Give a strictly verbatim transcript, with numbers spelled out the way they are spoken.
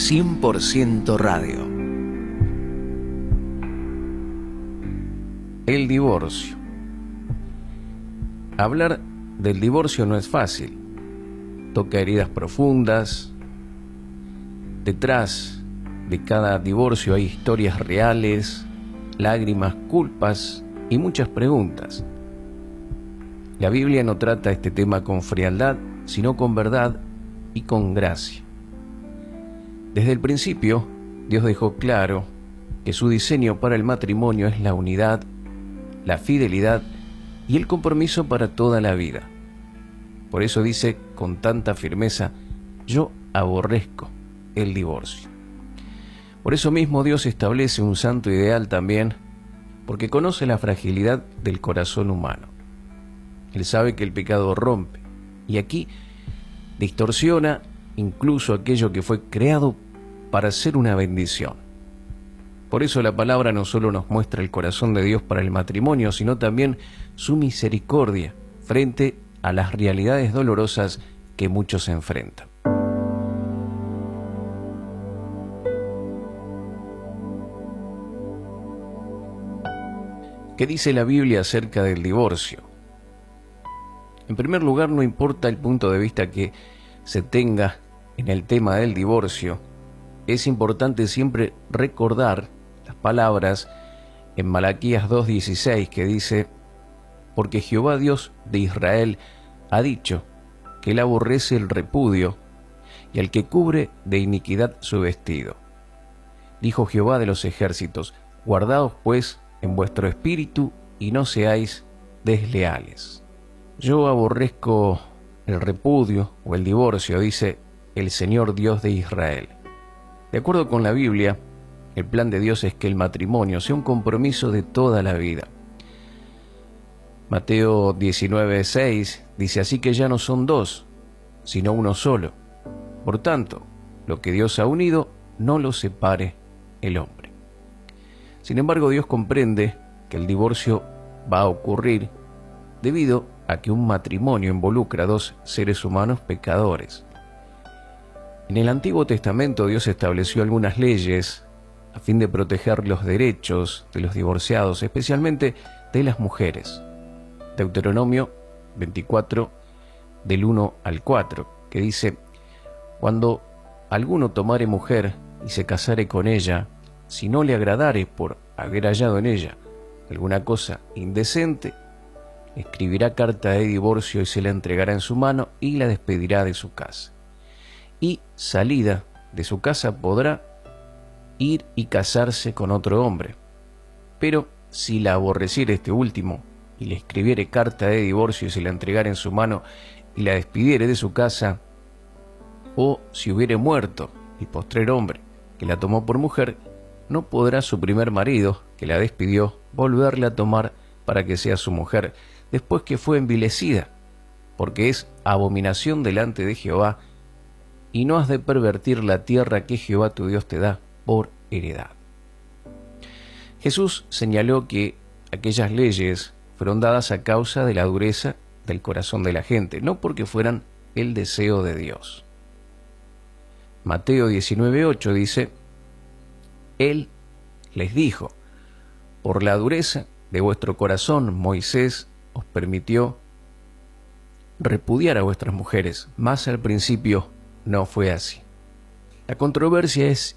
cien por ciento Radio. El divorcio. Hablar del divorcio no es fácil. Toca heridas profundas. Detrás de cada divorcio hay historias reales, lágrimas, culpas y muchas preguntas. La Biblia no trata este tema con frialdad, sino con verdad y con gracia. Desde el principio, Dios dejó claro que su diseño para el matrimonio es la unidad, la fidelidad y el compromiso para toda la vida. Por eso dice con tanta firmeza: yo aborrezco el divorcio. Por eso mismo Dios establece un santo ideal también, porque conoce la fragilidad del corazón humano. Él sabe que el pecado rompe, y aquí distorsiona incluso aquello que fue creado para ser una bendición. Por eso la palabra no solo nos muestra el corazón de Dios para el matrimonio, sino también su misericordia frente a las realidades dolorosas que muchos enfrentan. ¿Qué dice la Biblia acerca del divorcio? En primer lugar, no importa el punto de vista que se tenga en el tema del divorcio, es importante siempre recordar las palabras en Malaquías dos dieciséis que dice: porque Jehová Dios de Israel ha dicho que él aborrece el repudio y al que cubre de iniquidad su vestido. Dijo Jehová de los ejércitos: guardaos pues en vuestro espíritu y no seáis desleales. Yo aborrezco el repudio o el divorcio, dice el Señor Dios de Israel. De acuerdo con la Biblia, el plan de Dios es que el matrimonio sea un compromiso de toda la vida. Mateo diecinueve seis dice: así que ya no son dos, sino uno solo. Por tanto, lo que Dios ha unido, no lo separe el hombre. Sin embargo, Dios comprende que el divorcio va a ocurrir debido a que un matrimonio involucra a dos seres humanos pecadores. En el Antiguo Testamento Dios estableció algunas leyes a fin de proteger los derechos de los divorciados, especialmente de las mujeres. Deuteronomio veinticuatro, del uno al cuatro, que dice: cuando alguno tomare mujer y se casare con ella, si no le agradare por haber hallado en ella alguna cosa indecente, escribirá carta de divorcio y se la entregará en su mano y la despedirá de su casa. Y salida de su casa podrá ir y casarse con otro hombre. Pero si la aborreciere este último y le escribiere carta de divorcio y se la entregare en su mano y la despidiere de su casa, o si hubiere muerto el postrer hombre que la tomó por mujer, no podrá su primer marido, que la despidió, volverla a tomar para que sea su mujer, después que fue envilecida, porque es abominación delante de Jehová, y no has de pervertir la tierra que Jehová tu Dios te da por heredad. Jesús señaló que aquellas leyes fueron dadas a causa de la dureza del corazón de la gente, no porque fueran el deseo de Dios. Mateo diecinueve ocho dice: Él les dijo: por la dureza de vuestro corazón Moisés os permitió repudiar a vuestras mujeres, mas al principio no fue así. La controversia es